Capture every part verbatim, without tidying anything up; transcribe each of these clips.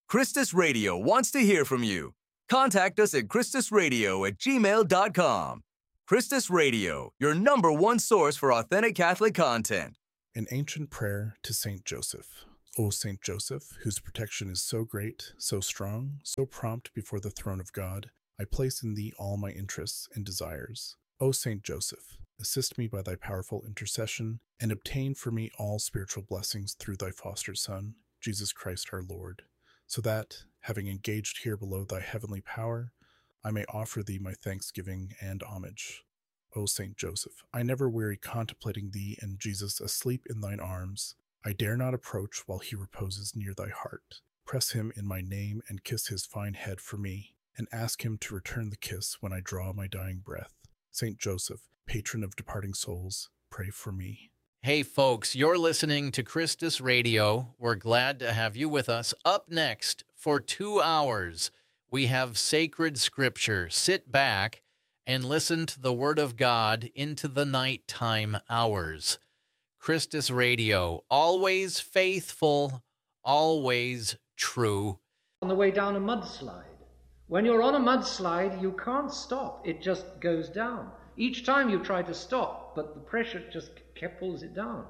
Christus Radio wants to hear from you. Contact us at christusradio at gmail dot com. Christus Radio, your number one source for authentic Catholic content. An ancient prayer to Saint Joseph. O Saint Joseph, whose protection is so great, so strong, so prompt before the throne of God, I place in thee all my interests and desires. O Saint Joseph, assist me by thy powerful intercession, and obtain for me all spiritual blessings through thy foster Son, Jesus Christ our Lord, so that, having engaged here below thy heavenly power, I may offer thee my thanksgiving and homage. O Saint Joseph, I never weary contemplating thee and Jesus asleep in thine arms. I dare not approach while he reposes near thy heart. Press him in my name and kiss his fine head for me, and ask him to return the kiss when I draw my dying breath. Saint Joseph, patron of departing souls, pray for me. Hey folks, you're listening to Christus Radio. We're glad to have you with us. Up next, for two hours, we have sacred scripture. Sit back and listen to the Word of God into the nighttime hours. Christus Radio, always faithful, always true. On the way down a mudslide. When you're on a mudslide, you can't stop. It just goes down. Each time you try to stop, but the pressure just kept pulls it down.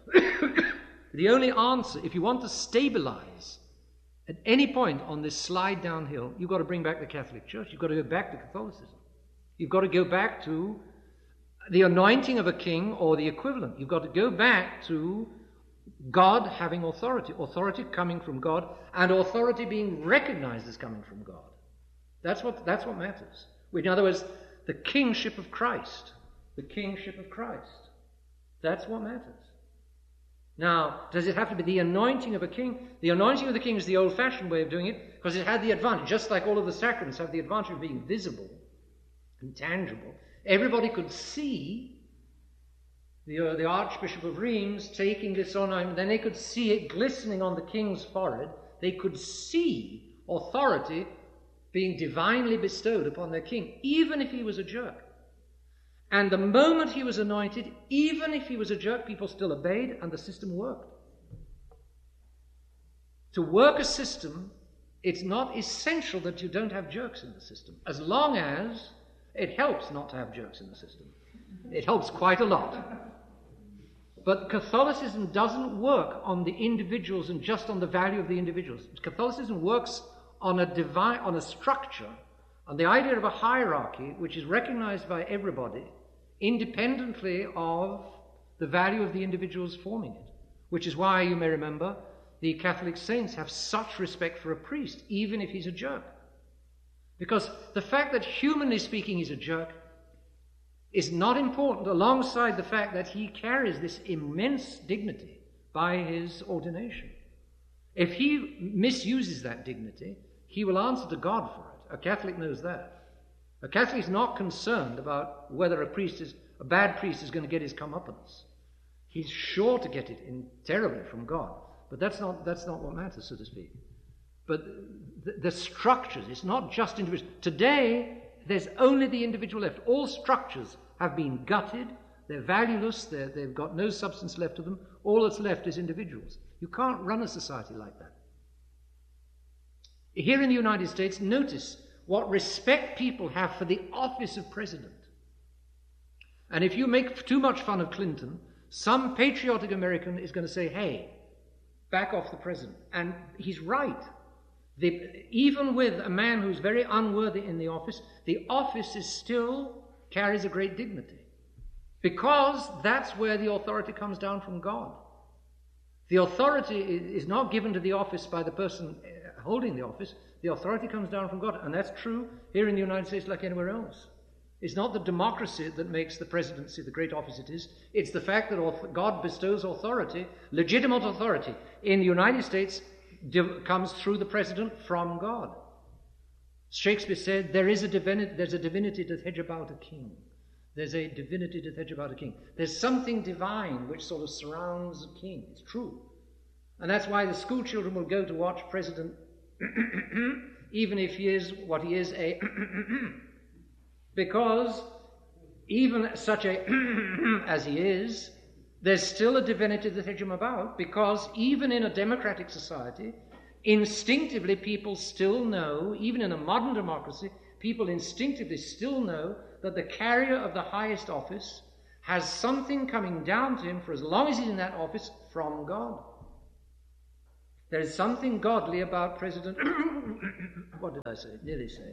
The only answer, if you want to stabilize at any point on this slide downhill, you've got to bring back the Catholic Church. You've got to go back to Catholicism. You've got to go back to the anointing of a king or the equivalent. You've got to go back to God having authority, authority coming from God, and authority being recognized as coming from God. That's what, that's what matters. In other words, the kingship of Christ. The kingship of Christ. That's what matters. Now, does it have to be the anointing of a king? The anointing of the king is the old-fashioned way of doing it because it had the advantage, just like all of the sacraments have the advantage of being visible and tangible. Everybody could see the, uh, the Archbishop of Reims taking this on, and then they could see it glistening on the king's forehead. They could see authority being divinely bestowed upon their king, even if he was a jerk. And the moment he was anointed, even if he was a jerk, people still obeyed, and the system worked. To work a system, it's not essential that you don't have jerks in the system, as long as it helps not to have jerks in the system. It helps quite a lot. But Catholicism doesn't work on the individuals and just on the value of the individuals. Catholicism works on a divine, on a structure, on the idea of a hierarchy which is recognized by everybody independently of the value of the individuals forming it. Which is why, you may remember, the Catholic saints have such respect for a priest, even if he's a jerk. Because the fact that, humanly speaking, he's a jerk is not important alongside the fact that he carries this immense dignity by his ordination. If he misuses that dignity, he will answer to God for it. A Catholic knows that. A Catholic is not concerned about whether a priest is, a bad priest is going to get his comeuppance. He's sure to get it in terribly from God. But that's not, that's not what matters, so to speak. But the, the structures, it's not just individuals. Today, there's only the individual left. All structures have been gutted. They're valueless. They're, they've got no substance left to them. All that's left is individuals. You can't run a society like that. Here in the United States, notice what respect people have for the office of president. And if you make too much fun of Clinton, some patriotic American is going to say, hey, back off the president. And he's right. The, even with a man who's very unworthy in the office, the office is still carries a great dignity. Because that's where the authority comes down from God. The authority is not given to the office by the person holding the office. The authority comes down from God. And that's true here in the United States like anywhere else. It's not the democracy that makes the presidency the great office it is. It's the fact that God bestows authority, legitimate authority, in the United States comes through the president from God. Shakespeare said, there is a divinity, there's a divinity to hedge about a king. There's a divinity to hedge about a king. There's something divine which sort of surrounds a king. It's true. And that's why the school children will go to watch President, even if he is what he is, a because even such a as he is, there's still a divinity that hedges him about, because even in a democratic society, Instinctively, people still know, even in a modern democracy, people instinctively still know that the carrier of the highest office has something coming down to him for as long as he's in that office from God. There is something godly about President... What did I say? Nearly say.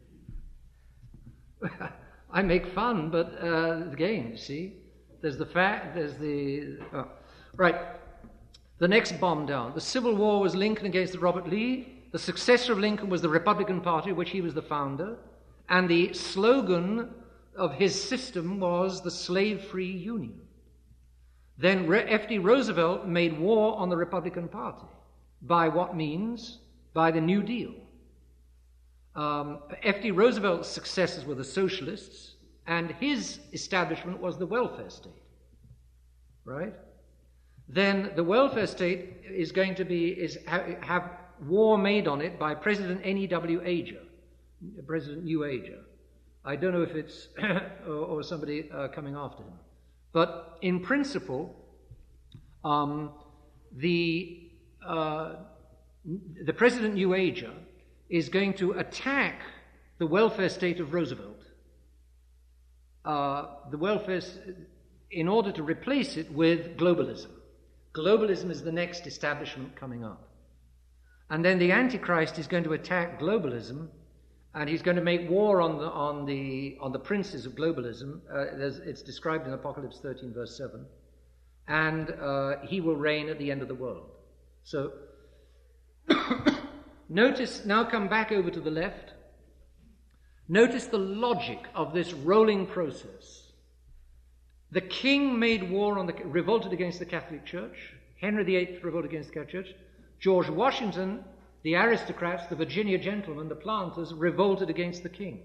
I make fun, but uh, again, you see, there's the fact, there's the... Oh. Right. The next bomb down. The Civil War was Lincoln against Robert Lee. The successor of Lincoln was the Republican Party, of which he was the founder. And the slogan of his system was the slave-free union. Then F D Roosevelt made war on the Republican Party. By what means? By the New Deal. Um, F D Roosevelt's successors were the socialists, and his establishment was the welfare state. Right? Then the welfare state is going to be is ha- have war made on it by President N E W Ager, President New Ager. I don't know if it's or, or somebody uh, coming after him, but in principle, um, the uh, the President New Ager is going to attack the welfare state of Roosevelt. Uh, the welfare, in order to replace it with globalism. Globalism is the next establishment coming up. And then the Antichrist is going to attack globalism, and he's going to make war on the on the on the princes of globalism. Uh, it's described in Apocalypse thirteen, verse seven. And uh, he will reign at the end of the world. So notice, now come back over to the left. Notice the logic of this rolling process. The king made war on the, revolted against the Catholic Church. Henry the Eighth revolted against the Catholic Church. George Washington, the aristocrats, the Virginia gentlemen, the planters, revolted against the king.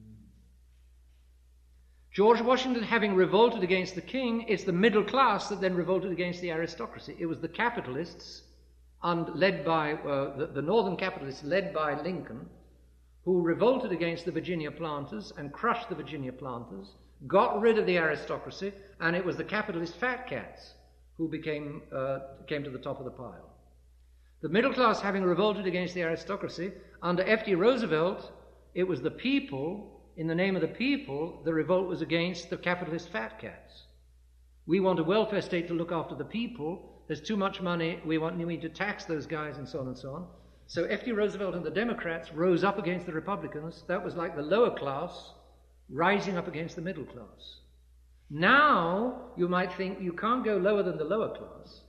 George Washington, having revolted against the king, it's the middle class that then revolted against the aristocracy. It was the capitalists, and led by uh, the, the northern capitalists, led by Lincoln, who revolted against the Virginia planters and crushed the Virginia planters, got rid of the aristocracy, and it was the capitalist fat cats who became uh, came to the top of the pile. The middle class, having revolted against the aristocracy, under F D Roosevelt, it was the people, in the name of the people, the revolt was against the capitalist fat cats. We want a welfare state to look after the people. There's too much money. We want we need to tax those guys, and so on and so on. So F D Roosevelt and the Democrats rose up against the Republicans. That was like the lower class rising up against the middle class. Now, you might think you can't go lower than the lower class.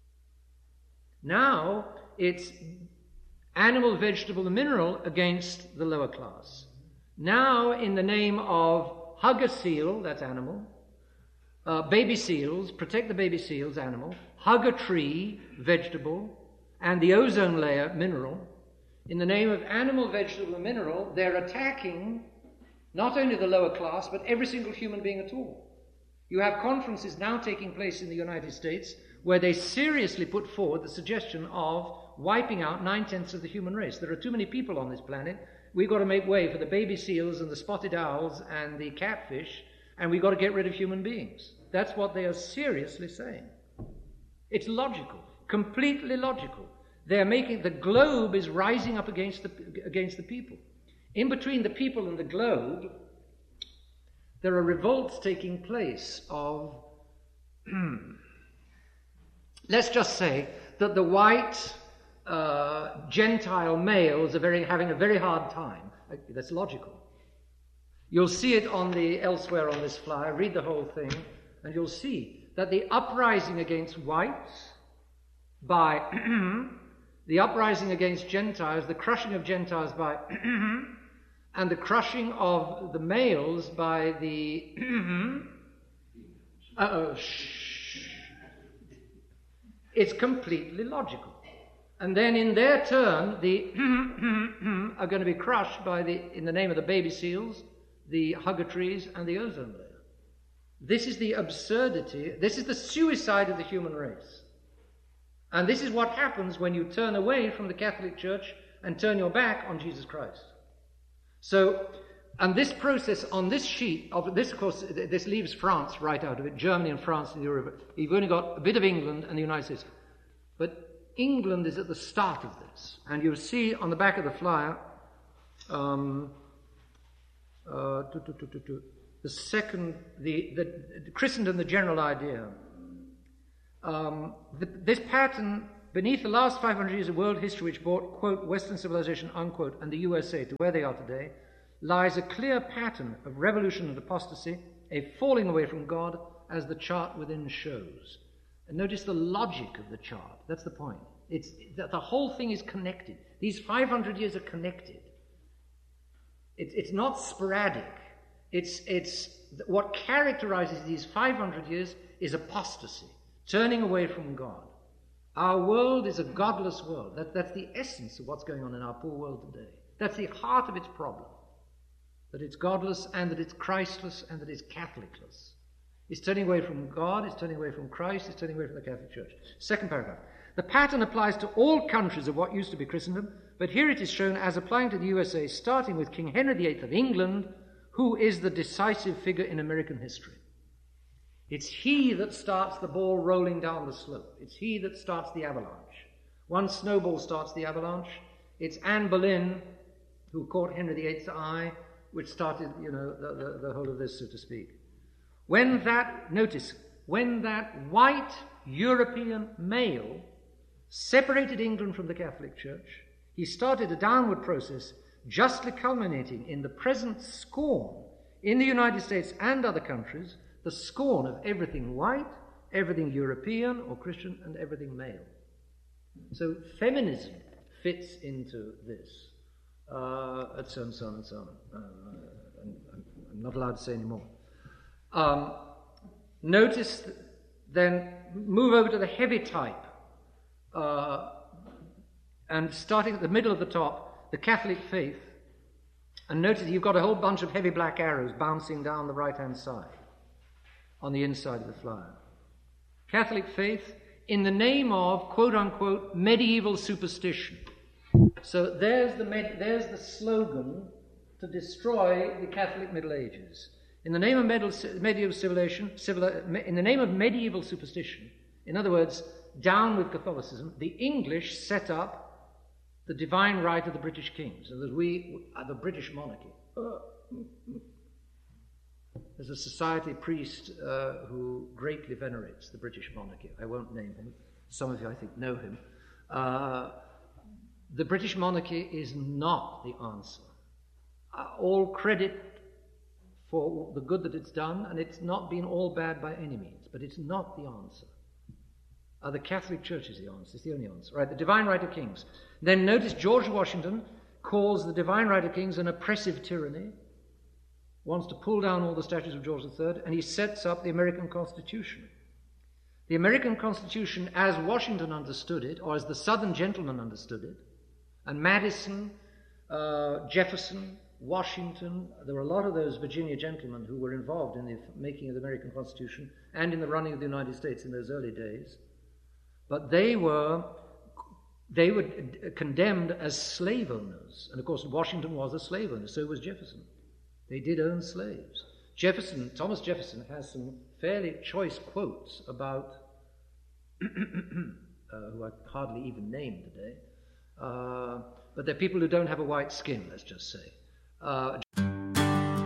Now, it's animal, vegetable, and mineral against the lower class. Now, in the name of hug a seal, that's animal, uh, baby seals, protect the baby seals, animal, hug a tree, vegetable, and the ozone layer, mineral, in the name of animal, vegetable, and mineral, they're attacking not only the lower class, but every single human being at all. You have conferences now taking place in the United States where they seriously put forward the suggestion of wiping out nine-tenths of the human race. There are too many people on this planet. We've got to make way for the baby seals and the spotted owls and the catfish, and we've got to get rid of human beings. That's what they are seriously saying. It's logical, completely logical. They're making, the globe is rising up against the, against the people. In between the people and the globe, there are revolts taking place of, let's just say that the white uh, Gentile males are very, having a very hard time. That's logical. You'll see it on the elsewhere on this flyer. Read the whole thing, and you'll see that the uprising against whites by the uprising against Gentiles, the crushing of Gentiles by and the crushing of the males by the uh-oh, shh. It's completely logical. And then in their turn, the are going to be crushed by the, in the name of the baby seals, the hugger trees, and the ozone layer. This is the absurdity, this is the suicide of the human race. And this is what happens when you turn away from the Catholic Church and turn your back on Jesus Christ. So, and this process on this sheet, of this of course, this leaves France right out of it, Germany and France and Europe. You've only got a bit of England and the United States. But England is at the start of this. And you'll see on the back of the flyer, um, uh, do, do, do, do, do, the second, the, the, the Christendom, the general idea. Um, the, this pattern, beneath the last five hundred years of world history which brought, quote, Western civilization, unquote, and the U S A to where they are today, lies a clear pattern of revolution and apostasy, a falling away from God, as the chart within shows. And notice the logic of the chart. That's the point. It's that the whole thing is connected. These five hundred years are connected. It's, it's not sporadic. It's, it's what characterizes these five hundred years is apostasy, turning away from God. Our world is a godless world. That, that's the essence of what's going on in our poor world today. That's the heart of its problem. That it's godless and that it's Christless and that it's Catholicless. It's turning away from God, it's turning away from Christ, it's turning away from the Catholic Church. Second paragraph. The pattern applies to all countries of what used to be Christendom, but here it is shown as applying to the U S A, starting with King Henry the Eighth of England, who is the decisive figure in American history. It's he that starts the ball rolling down the slope. It's he that starts the avalanche. One snowball starts the avalanche. It's Anne Boleyn who caught Henry the Eighth's eye, which started, you know, the, the, the whole of this, so to speak. When that, notice, when that white European male separated England from the Catholic Church, he started a downward process justly culminating in the present scorn in the United States and other countries, the scorn of everything white, everything European or Christian, and everything male. So feminism fits into this, uh, and so on and so on and so on. Uh, I'm, I'm not allowed to say any more. Um, notice, then, move over to the heavy type, uh, and starting at the middle of the top, the Catholic faith, and notice you've got a whole bunch of heavy black arrows bouncing down the right-hand side, on the inside of the flyer. Catholic faith in the name of, quote-unquote, medieval superstition. So there's the, med- there's the slogan to destroy the Catholic Middle Ages. In the name of medieval civilization, civil, in the name of medieval superstition, in other words, down with Catholicism, the English set up the divine right of the British kings, so that we are the British monarchy. There's a society priest uh, who greatly venerates the British monarchy. I won't name him. Some of you, I think, know him. Uh, the British monarchy is not the answer. Uh, all credit for the good that it's done, and it's not been all bad by any means, but it's not the answer. Uh, the Catholic Church is the answer. It's the only answer. Right? The divine right of kings. Then notice George Washington calls the divine right of kings an oppressive tyranny, wants to pull down all the statues of George the Third, and he sets up the American Constitution. The American Constitution, as Washington understood it, or as the Southern gentlemen understood it, and Madison, uh, Jefferson, Washington, there were a lot of those Virginia gentlemen who were involved in the making of the American Constitution and in the running of the United States in those early days. But they were they were condemned as slave owners. And of course, Washington was a slave owner, so was Jefferson. They did own slaves. Jefferson, Thomas Jefferson, has some fairly choice quotes about, uh, who I hardly even name today, uh, but they're people who don't have a white skin, let's just say. Uh,